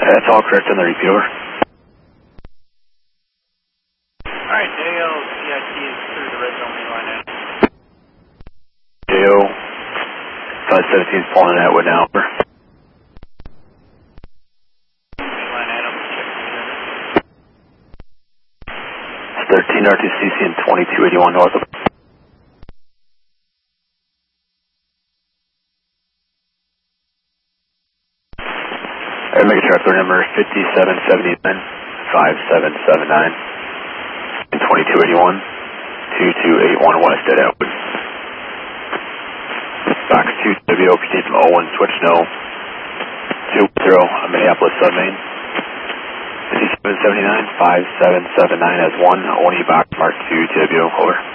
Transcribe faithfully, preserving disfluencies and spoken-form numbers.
That's all correct on the repeat, over. Alright, J O C I T is through the red zone mainline Adam. J O five seventeen is pulling in Atwood now, over. Mainline Adam, check the center. thirteen R two C C and twenty-two eighty-one north of. Alright, make a traffic number fifty-seven seventy-nine, five seven seven nine, and twenty-two eighty-one, two two eight one west at Atwood. Box two W O, proceed from oh one, switch no, two zero, Minneapolis submain. fifty-seven seventy-nine, five seven seven nine has one, one E box, mark two W O, over.